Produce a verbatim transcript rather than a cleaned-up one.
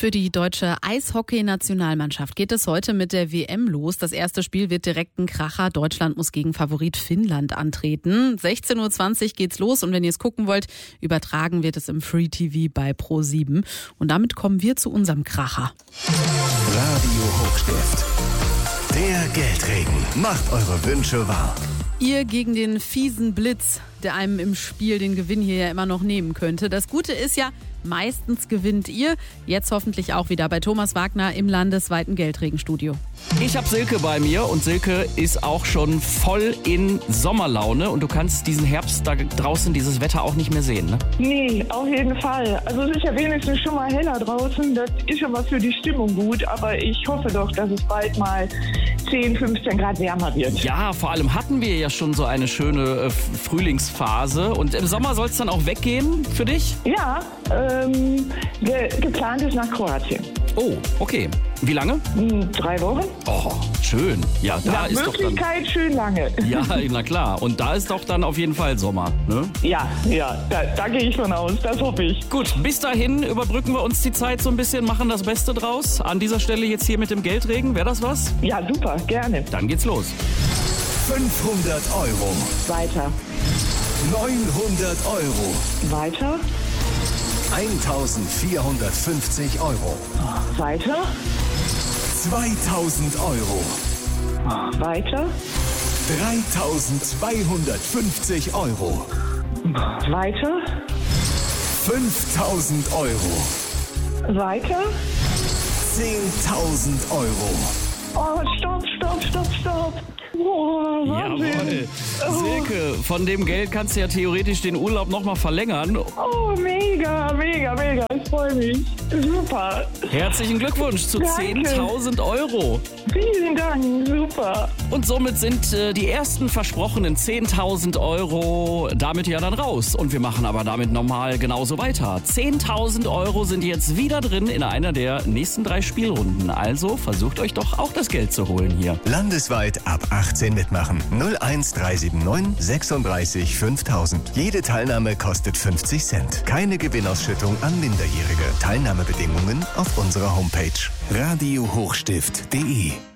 Für die deutsche Eishockey-Nationalmannschaft geht es heute mit der W M los. Das erste Spiel wird direkt ein Kracher. Deutschland muss gegen Favorit Finnland antreten. sechzehn Uhr zwanzig geht's los und wenn ihr es gucken wollt, übertragen wird es im Free T V bei Pro sieben. Und damit kommen wir zu unserem Kracher. Radio Hochstift. Der Geldregen macht eure Wünsche wahr. Ihr gegen den fiesen Blitz, der einem im Spiel den Gewinn hier ja immer noch nehmen könnte. Das Gute ist ja, meistens gewinnt ihr. Jetzt hoffentlich auch wieder bei Thomas Wagner im landesweiten Geldregenstudio. Ich habe Silke bei mir und Silke ist auch schon voll in Sommerlaune und du kannst diesen Herbst da draußen, dieses Wetter auch nicht mehr sehen, ne? Nee, auf jeden Fall. Also es ist ja wenigstens schon mal heller draußen, das ist schon mal für die Stimmung gut, aber ich hoffe doch, dass es bald mal zehn, fünfzehn Grad wärmer wird. Ja, vor allem hatten wir ja schon so eine schöne äh, Frühlingsphase und im Sommer soll es dann auch weggehen für dich? Ja, ähm, ge geplant ist nach Kroatien. Oh, okay. Wie lange? Hm, drei Wochen. Oh, schön. Ja, da Nach ist doch dann... Möglichkeit schön lange. Ja, na klar. Und da ist doch dann auf jeden Fall Sommer, ne? Ja, ja, da, da gehe ich von aus, das hoffe ich. Gut, bis dahin überbrücken wir uns die Zeit so ein bisschen, machen das Beste draus. An dieser Stelle jetzt hier mit dem Geldregen, wäre das was? Ja, super, gerne. Dann geht's los. fünfhundert Euro. Weiter. neunhundert Euro. Weiter. eintausendvierhundertfünfzig Euro. Weiter. zweitausend Euro. Weiter. dreitausendzweihundertfünfzig Euro. Weiter. fünftausend Euro. Weiter. zehntausend Euro. Oh, stopp, stopp, stopp, stopp. Oh, Wahnsinn. Jawohl. Silke, von dem Geld kannst du ja theoretisch den Urlaub nochmal verlängern. Oh, mega, mega, mega. Ich freue mich. Super. Herzlichen Glückwunsch zu Danke. zehntausend Euro. Vielen Dank. Super. Und somit sind äh, die ersten versprochenen zehntausend Euro damit ja dann raus. Und wir machen aber damit nochmal genauso weiter. zehntausend Euro sind jetzt wieder drin in einer der nächsten drei Spielrunden. Also versucht euch doch auch das Geld zu holen hier. Landesweit ab achtzehn mitmachen. null eins drei sieben neun sechsunddreißig fünftausend. Jede Teilnahme kostet fünfzig Cent. Keine Gewinnausschüttung an Minderjährige. Teilnahmebedingungen auf unserer Homepage. radio hochstift punkt de